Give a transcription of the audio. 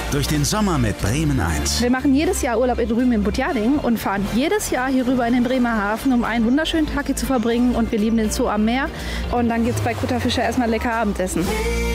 durch den Sommer mit Bremen 1. Wir machen jedes Jahr Urlaub in drüben in Butjading und fahren jedes Jahr hier rüber in den Bremerhaven, um einen wunderschönen Tag hier zu verbringen. Und wir lieben den Zoo am Meer. Und dann gibt es bei Kutterfischer erstmal lecker Abendessen.